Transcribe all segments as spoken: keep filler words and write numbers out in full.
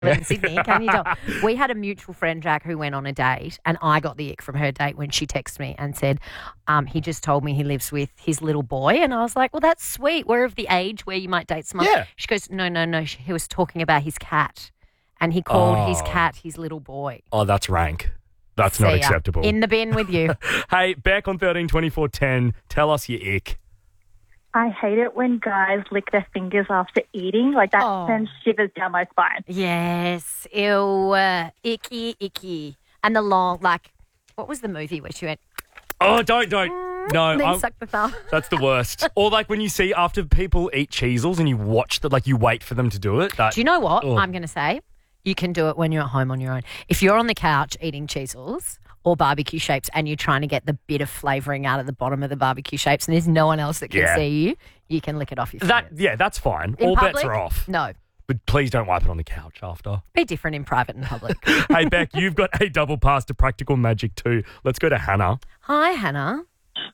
in Sydney, can you tell? We had a mutual friend, Jack, who went on a date, and I got the ick from her date when she texted me and said, um, he just told me he lives with his little boy. And I was like, well, that's sweet. We're of the age where you might date someone. Yeah. She goes, no, no, no. She, he was talking about his cat, and he called Oh. his cat his little boy. Oh, that's rank. That's See not ya. acceptable. In the bin with you. Hey, Beck on thirteen twenty-four ten, tell us your ick. I hate it when guys lick their fingers after eating. Like, that Oh. sends shivers down my spine. Yes. Ew. uh, Icky, icky. And the long, like, what was the movie where she went, Oh, don't, don't. No, and then I'm- suck the thumb? that's the worst. Or like when you see after people eat cheesels and you watch that, like you wait for them to do it. That, Do you know what Oh. I'm going to say? You can do it when you're at home on your own. If you're on the couch eating cheesels or barbecue shapes and you're trying to get the bit of flavouring out of the bottom of the barbecue shapes and there's no one else that can Yeah. see you, you can lick it off your that, fingers. yeah, that's fine. In All public? bets are off. No. But please don't wipe it on the couch after. Be different in private and public. Hey, Beck, you've got a double pass to Practical Magic too. Let's go to Hannah. Hi, Hannah.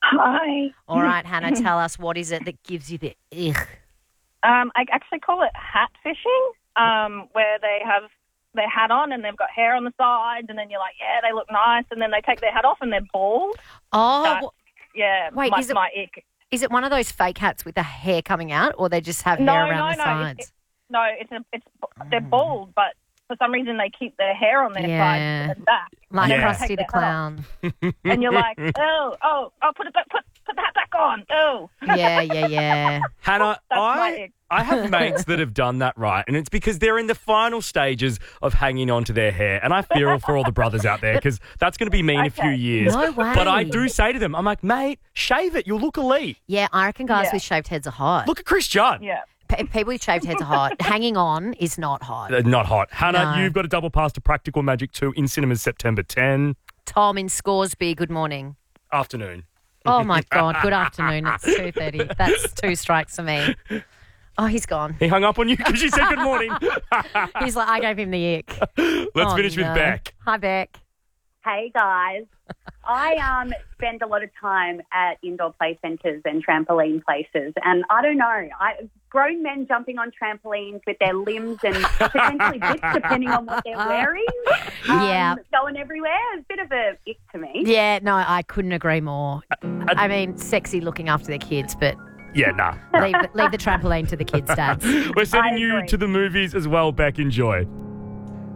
Hi. All right, Hannah, tell us, what is it that gives you the ugh? Um, I actually call it hat fishing, um, where they have their hat on and they've got hair on the sides, and then you're like, yeah, they look nice, and then they take their hat off and they're bald. Oh, That- wh- Yeah, Wait, my, is it- my ick. is it one of those fake hats with the hair coming out or they just have No, hair around no, the no. sides? It's, no, it's a, it's they're bald, but for some reason they keep their hair on their Yeah. sides and back. Like Yeah. Krusty the Take their hat off. Clown. And you're like, oh, oh, oh, put it back, put put the hat back on. Oh, Yeah, yeah, yeah. Hannah, That's my I ick. I have mates that have done that right, and it's because they're in the final stages of hanging on to their hair, and I feel for all the brothers out there because that's going to be me in a few Okay. years. No way. But I do say to them, I'm like, mate, shave it. You'll look elite. Yeah, I reckon guys Yeah. with shaved heads are hot. Look at Chris Judd. yeah. P- people with shaved heads are hot. Hanging on is not hot. Uh, Not hot. Hannah, No. you've got a double pass to Practical Magic two in cinemas September tenth. Tom in Scoresby, good morning. Afternoon. Oh, my God, good afternoon. It's two thirty. That's two strikes for me. Oh, he's gone. He hung up on you because you said good morning. He's like, I gave him the ick. Let's Oh, finish no. with Beck. Hi, Beck. Hey guys, I um spend a lot of time at indoor play centres and trampoline places, and I don't know, I grown men jumping on trampolines with their limbs and potentially bits depending on what they're wearing. Um, Yeah. going everywhere. It's a bit of a ick to me. Yeah, no, I couldn't agree more. I mean, sexy looking after their kids, but Yeah, nah. leave, leave the trampoline to the kids' dads. We're sending I you agree. to the movies as well, Beck. Enjoy.